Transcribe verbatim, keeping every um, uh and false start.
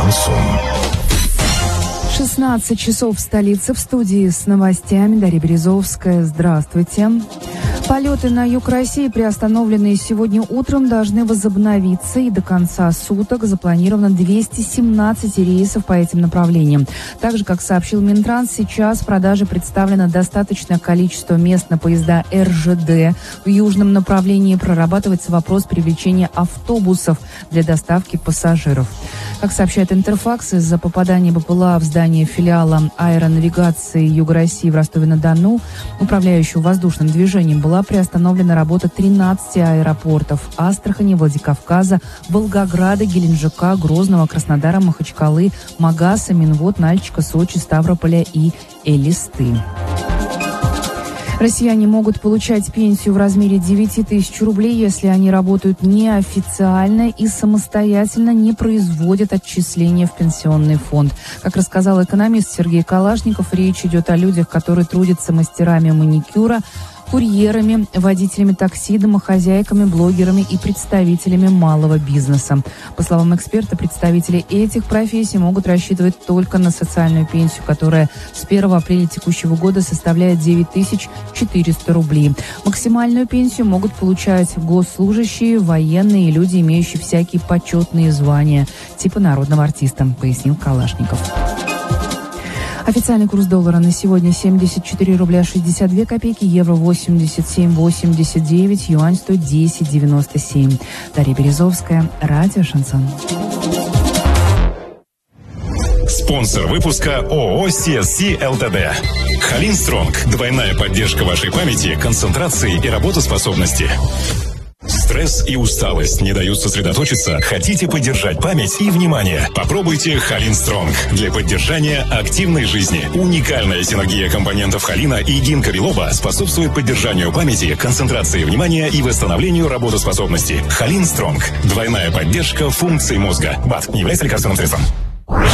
Шансон. шестнадцать часов в столице. В студии с новостями Дарья Березовская. Здравствуйте. Полеты на юг России, приостановленные сегодня утром, должны возобновиться, и до конца суток запланировано двести семнадцать рейсов по этим направлениям. Так же, как сообщил Минтранс, сейчас в продаже представлено достаточное количество мест на поезда эр жэ дэ. В южном направлении прорабатывается вопрос привлечения автобусов для доставки пассажиров. Как сообщает Интерфакс, из-за попадания БПЛА в здание филиала аэронавигации Юга России в Ростове-на-Дону, управляющего воздушным движением, была приостановлена работа тринадцати аэропортов: Астрахани, Владикавказа, Волгограда, Геленджика, Грозного, Краснодара, Махачкалы, Магаса, Минвод, Нальчика, Сочи, Ставрополя и Элисты. Россияне могут получать пенсию в размере девяти тысяч рублей, если они работают неофициально и самостоятельно не производят отчисления в пенсионный фонд. Как рассказал экономист Сергей Калашников, речь идет о людях, которые трудятся мастерами маникюра, курьерами, водителями такси, домохозяйками, блогерами и представителями малого бизнеса. По словам эксперта, представители этих профессий могут рассчитывать только на социальную пенсию, которая с первого апреля текущего года составляет девять тысяч четыреста рублей. Максимальную пенсию могут получать госслужащие, военные и люди, имеющие всякие почетные звания, типа народного артиста, пояснил Калашников. Официальный курс доллара на сегодня семьдесят четыре рубля шестьдесят две копейки, евро восемьдесят семь восемьдесят девять, юань сто десять девяносто семь. Дарья Березовская, радио «Шансон». Спонсор выпуска ООО си эс си эл тэ дэ. Халин Стронг. Двойная поддержка вашей памяти, концентрации и работоспособности. Стресс и усталость не дают сосредоточиться? Хотите поддержать память и внимание? Попробуйте Халин Стронг для поддержания активной жизни. Уникальная синергия компонентов холина и гинка билоба способствует поддержанию памяти, концентрации внимания и восстановлению работоспособности. Халин Стронг. Двойная поддержка функций мозга. БАД не является лекарственным средством.